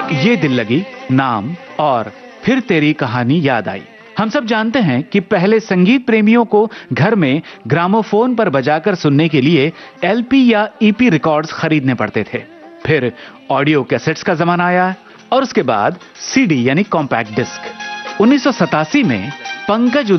ये दिल लगी, नाम और फिर तेरी कहानी याद आई। हम सब जानते हैं कि पहले संगीत प्रेमियों को घर में ग्रामोफोन पर बजाकर सुनने के लिए एलपी या ईपी रिकॉर्ड्स खरीदने पड़ते थे। फिर ऑडियो कैसेट्स का जमाना आया और उसके बाद सीडी यानी कॉम्पैक्ट डिस्क। 1987 में पंकज